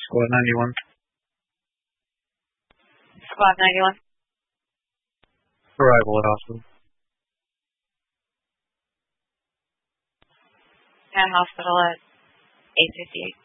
Squad 91. Squad 91. Arrival at hospital. At hospital at 8:58.